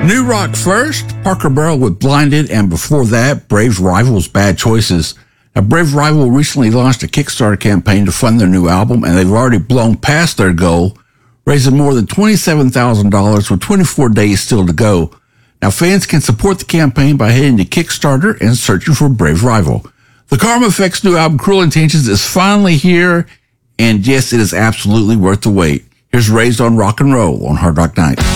New rock first, Parker Burrell with Blinded, and before that, Brave's Rivals, Bad Choices. Now, Brave Rival recently launched a Kickstarter campaign to fund their new album, and they've already blown past their goal, raising more than $27,000 with 24 days still to go. Now, fans can support the campaign by heading to Kickstarter and searching for Brave Rival. The Karma Effect's new album, Cruel Intentions, is finally here, and yes, it is absolutely worth the wait. Here's Raised on Rock and Roll on Hard Rock Night.